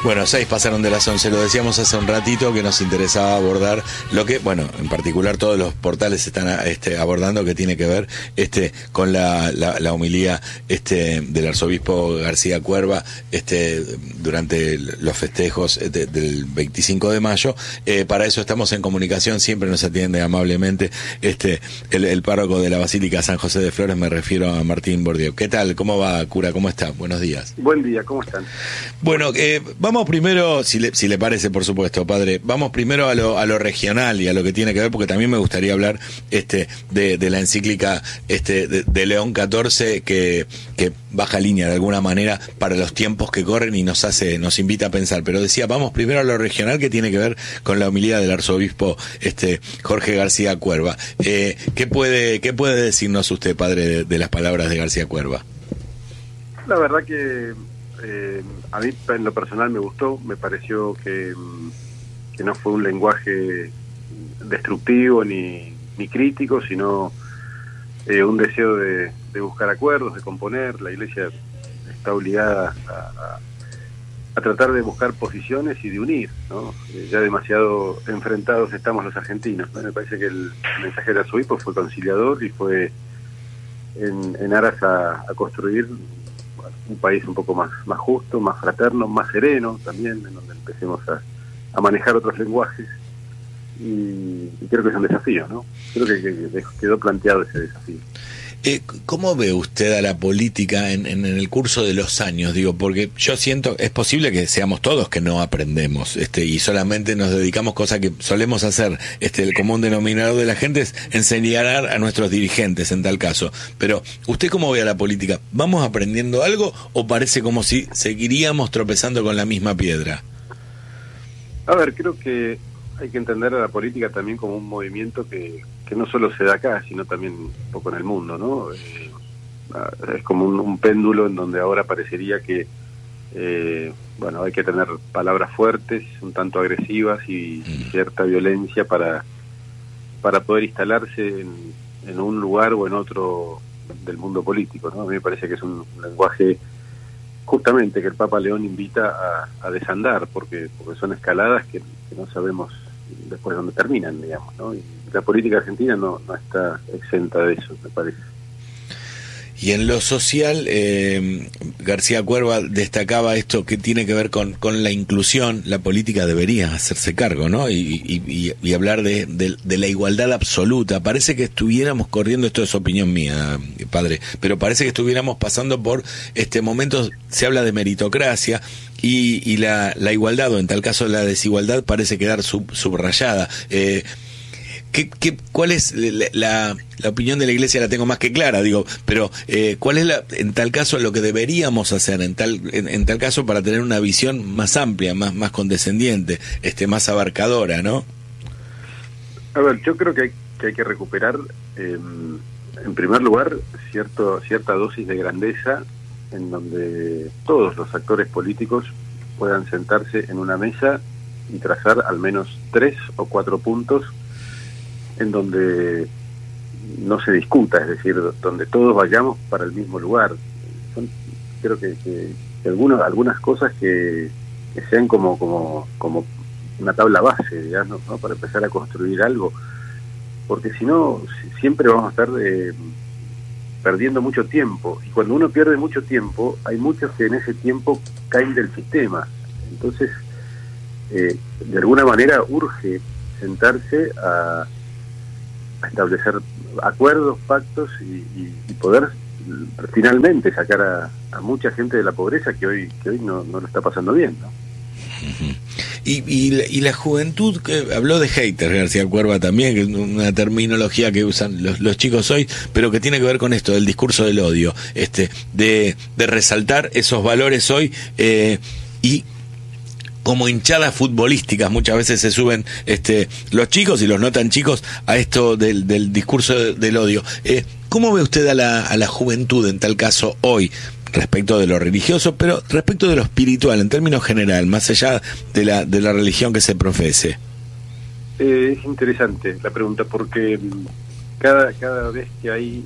Bueno, 6 pasaron de las 11, lo decíamos hace un ratito que nos interesaba abordar lo que, bueno, en particular todos los portales están abordando, que tiene que ver con la homilía del arzobispo García Cuerva durante los festejos del 25 de mayo. Para eso estamos en comunicación, siempre nos atiende amablemente el párroco de la Basílica San José de Flores, me refiero a Martín Bourdieu. ¿Qué tal? ¿Cómo va, cura? ¿Cómo está? Buenos días. Buen día, ¿cómo están? Bueno, vamos primero, si le parece, por supuesto, padre, vamos primero a lo regional y a lo que tiene que ver, porque también me gustaría hablar de la encíclica de León XIV que baja línea de alguna manera para los tiempos que corren y nos invita a pensar. Pero decía, vamos primero a lo regional, que tiene que ver con la homilía del arzobispo Jorge García Cuerva. ¿Qué puede decirnos usted, padre, de las palabras de García Cuerva? La verdad que a mí en lo personal me gustó, me pareció que no fue un lenguaje destructivo ni crítico, sino un deseo de buscar acuerdos, de componer. La Iglesia está obligada a tratar de buscar posiciones y de unir, ¿no? Ya demasiado enfrentados estamos los argentinos, ¿no? Me parece que el mensaje del arzobispo fue conciliador y fue en aras a construir un país un poco más justo, más fraterno, más sereno también, en donde empecemos a manejar otros lenguajes, y creo que es un desafío, ¿no? Creo que quedó planteado ese desafío. ¿Cómo ve usted a la política en el curso de los años? Digo, porque yo siento, es posible que seamos todos que no aprendemos, y solamente nos dedicamos, cosas que solemos hacer, el común denominador de la gente es enseñar a nuestros dirigentes en tal caso. Pero, ¿usted cómo ve a la política? ¿Vamos aprendiendo algo o parece como si seguiríamos tropezando con la misma piedra? A ver, creo que hay que entender a la política también como un movimiento que no solo se da acá, sino también un poco en el mundo, ¿no? Es como un péndulo en donde ahora parecería que hay que tener palabras fuertes, un tanto agresivas y cierta violencia para poder instalarse en un lugar o en otro del mundo político, ¿no? A mí me parece que es un lenguaje justamente que el Papa León invita a desandar, porque son escaladas que no sabemos después dónde terminan, digamos, ¿no? Y la política argentina no está exenta de eso, me parece. Y en lo social, García Cuerva destacaba esto que tiene que ver con la inclusión. La política debería hacerse cargo, ¿no? Y hablar de la igualdad absoluta. Parece que estuviéramos corriendo, esto es opinión mía, padre, pero parece que estuviéramos pasando por momentos, se habla de meritocracia, y la igualdad, o en tal caso la desigualdad, parece quedar subrayada. ¿Cuál es la opinión de la Iglesia? La tengo más que clara, digo, pero ¿cuál es en tal caso lo que deberíamos hacer en tal caso para tener una visión más amplia, más condescendiente, más abarcadora, ¿no? A ver, yo creo que hay que recuperar, en primer lugar, cierta dosis de grandeza, en donde todos los actores políticos puedan sentarse en una mesa y trazar al menos 3 o 4 puntos en donde no se discuta, es decir, donde todos vayamos para el mismo lugar. Creo que algunas cosas que sean como una tabla base, digamos, ¿no? Para empezar a construir algo, porque si no, siempre vamos a estar perdiendo mucho tiempo, y cuando uno pierde mucho tiempo, hay muchos que en ese tiempo caen del sistema. Entonces, de alguna manera urge sentarse a establecer acuerdos, pactos y poder finalmente sacar a mucha gente de la pobreza que hoy no lo está pasando bien, ¿no? Y la juventud, que habló de haters García Cuerva también, que es una terminología que usan los chicos hoy, pero que tiene que ver con esto del discurso del odio, de resaltar esos valores hoy, y como hinchadas futbolísticas muchas veces se suben los chicos y los no tan chicos a esto del discurso del odio. ¿Cómo ve usted a la juventud en tal caso hoy, respecto de lo religioso, pero respecto de lo espiritual en términos general, más allá de la religión que se profese? Es interesante la pregunta, porque cada vez que hay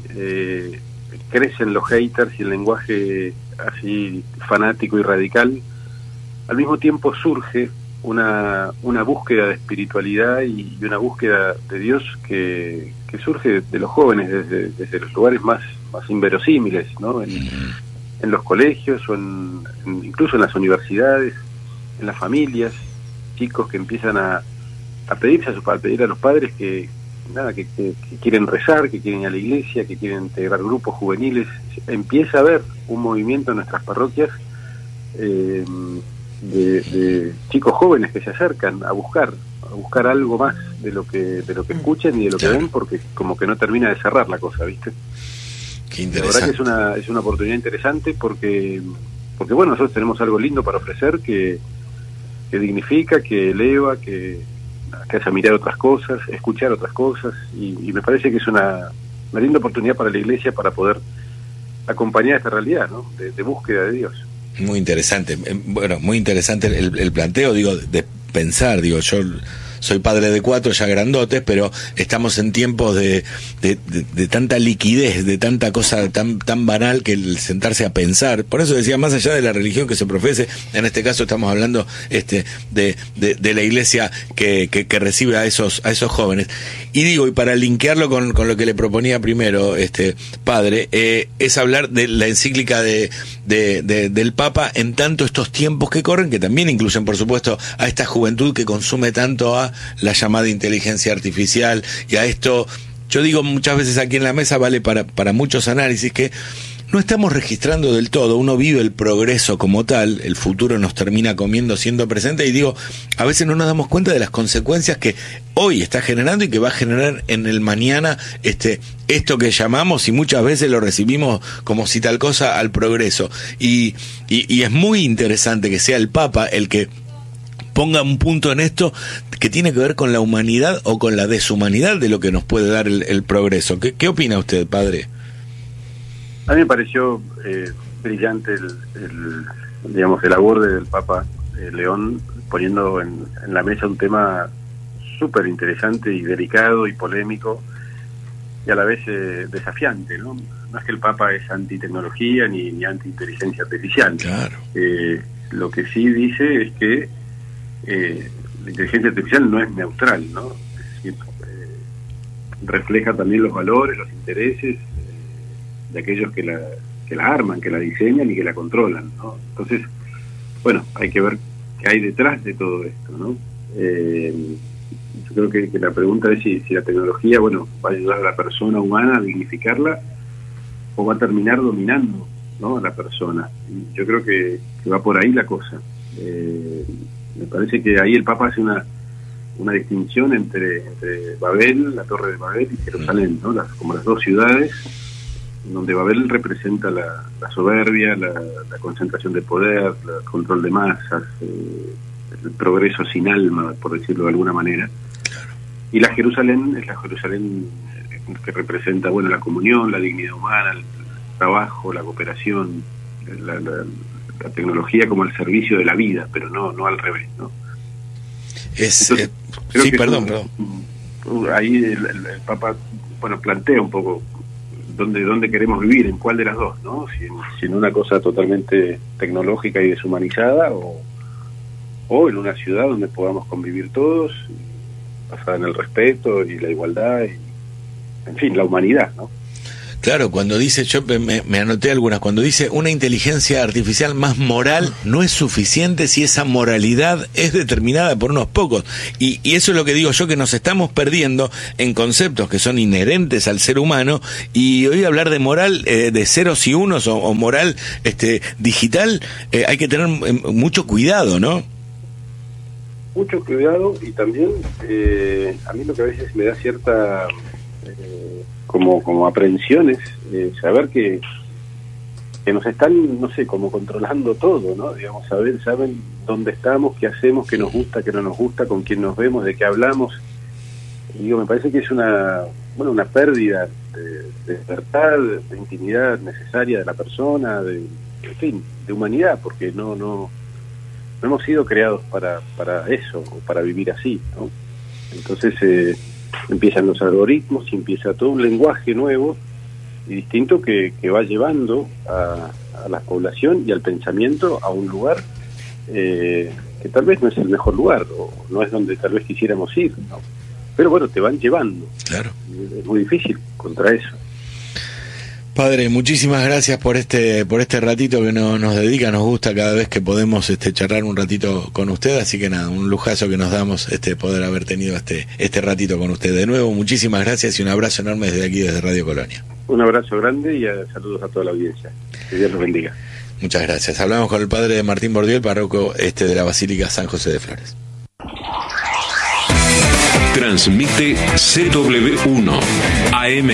crecen los haters y el lenguaje así fanático y radical, al mismo tiempo surge una búsqueda de espiritualidad y una búsqueda de Dios que surge de los jóvenes desde los lugares más inverosímiles, ¿no? En los colegios o incluso en las universidades, en las familias, chicos que empiezan a pedir a los padres que quieren rezar, que quieren ir a la iglesia, que quieren integrar grupos juveniles. Empieza a haber un movimiento en nuestras parroquias de chicos jóvenes que se acercan a buscar algo más de lo que escuchan y de lo que ven, porque como que no termina de cerrar la cosa, ¿viste? Qué interesante. La verdad que es una oportunidad interesante porque bueno, nosotros tenemos algo lindo para ofrecer que dignifica, que eleva, que hace mirar otras cosas, escuchar otras cosas, y me parece que es una linda oportunidad para la Iglesia para poder acompañar esta realidad, ¿no? De búsqueda de Dios. Muy interesante, bueno, muy interesante el planteo, digo, de pensar, digo, yo soy padre de 4 ya grandotes, pero estamos en tiempos de tanta liquidez, de tanta cosa tan banal que el sentarse a pensar. Por eso decía, más allá de la religión que se profese, en este caso estamos hablando de la iglesia que recibe a esos jóvenes. Y digo, y para linkearlo con lo que le proponía primero, padre, es hablar de la encíclica del Papa en tanto estos tiempos que corren, que también incluyen, por supuesto, a esta juventud que consume tanto a la llamada inteligencia artificial y a esto. Yo digo muchas veces aquí en la mesa, vale para muchos análisis, que no estamos registrando del todo. Uno vive el progreso como tal, el futuro nos termina comiendo siendo presente, y digo, a veces no nos damos cuenta de las consecuencias que hoy está generando y que va a generar en el mañana esto que llamamos, y muchas veces lo recibimos como si tal cosa, al progreso. Y es muy interesante que sea el Papa el que ponga un punto en esto que tiene que ver con la humanidad o con la deshumanidad de lo que nos puede dar el progreso. ¿Qué opina usted, padre? A mí me pareció brillante el aborde del Papa León, poniendo en la mesa un tema súper interesante y delicado y polémico, y a la vez desafiante, ¿no? No es que el Papa es anti-tecnología ni anti-inteligencia artificial. Claro. Lo que sí dice es que la inteligencia artificial no es neutral, ¿no? Es decir, refleja también los valores, los intereses de aquellos que la arman, que la diseñan y que la controlan, ¿no? Entonces, bueno, hay que ver qué hay detrás de todo esto, ¿no? Yo creo que la pregunta es si la tecnología, bueno, va a ayudar a la persona humana a dignificarla o va a terminar dominando, ¿no?, a la persona. Y yo creo que va por ahí la cosa. Me parece que ahí el Papa hace una distinción entre Babel, la Torre de Babel, y Jerusalén, ¿no? Como las dos ciudades, donde Babel representa la soberbia, la concentración de poder, el control de masas, el progreso sin alma, por decirlo de alguna manera. Y la Jerusalén es la Jerusalén que representa, bueno, la comunión, la dignidad humana, el trabajo, la cooperación, la tecnología como al servicio de la vida, pero no al revés, ¿no? Entonces, sí, perdón. Ahí el Papa, bueno, plantea un poco dónde queremos vivir, en cuál de las dos, ¿no? Si en una cosa totalmente tecnológica y deshumanizada, o en una ciudad donde podamos convivir todos, basada en el respeto y la igualdad y, en fin, la humanidad, ¿no? Claro, cuando dice, yo me anoté algunas, cuando dice una inteligencia artificial más moral, no es suficiente si esa moralidad es determinada por unos pocos. Y eso es lo que digo yo, que nos estamos perdiendo en conceptos que son inherentes al ser humano, y hoy hablar de moral de ceros y unos o moral digital, hay que tener mucho cuidado, ¿no? Mucho cuidado, y también a mí lo que a veces me da cierta como aprehensiones, saber que nos están, no sé, como controlando todo, ¿no? Digamos, saben dónde estamos, qué hacemos, qué nos gusta, qué no nos gusta, con quién nos vemos, de qué hablamos. Y digo, me parece que es una pérdida de libertad, de intimidad necesaria de la persona, en fin, de humanidad, porque no hemos sido creados para eso, o para vivir así, ¿no? Entonces empiezan los algoritmos y empieza todo un lenguaje nuevo y distinto que va llevando a la población y al pensamiento a un lugar que tal vez no es el mejor lugar, o no es donde tal vez quisiéramos ir, ¿no? Pero bueno, te van llevando. Claro. Es muy difícil contra eso. Padre, muchísimas gracias por este ratito que nos dedica, nos gusta cada vez que podemos charlar un ratito con usted, así que nada, un lujazo que nos damos poder haber tenido este ratito con usted. De nuevo, muchísimas gracias y un abrazo enorme desde aquí, desde Radio Colonia. Un abrazo grande y saludos a toda la audiencia. Que Dios los bendiga. Muchas gracias. Hablamos con el padre Martín Bordiel, párroco de la Basílica San José de Flores. Transmite CW1 AM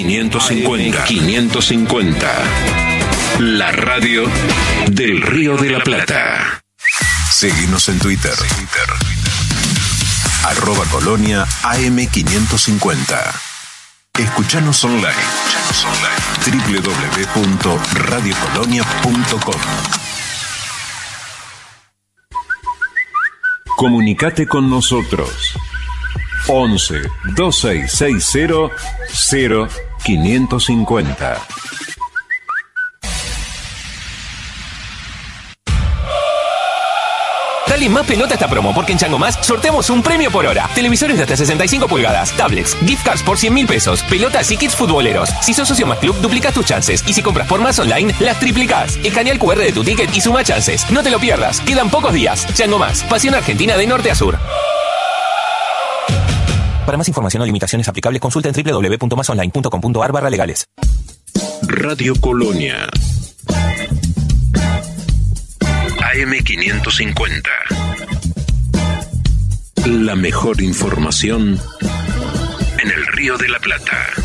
550. La radio del Río de la Plata. Seguinos en Twitter. @Colonia AM 550. Escuchanos online. www.radiocolonia.com. Comunicate con nosotros. 11 2660 0550. Dale más pelota a esta promo, porque en Chango Más sorteamos un premio por hora. Televisores de hasta 65 pulgadas, tablets, gift cards por 100.000 pesos, pelotas y kits futboleros. Si sos socio Más Club, duplicás tus chances. Y si compras por Más Online, las triplicás. Escanea el QR de tu ticket y suma chances. No te lo pierdas, quedan pocos días. Chango Más, pasión argentina de norte a sur. Para más información o limitaciones aplicables, consulta en www.masonline.com.ar/legales. Radio Colonia AM 550. La mejor información en el Río de la Plata.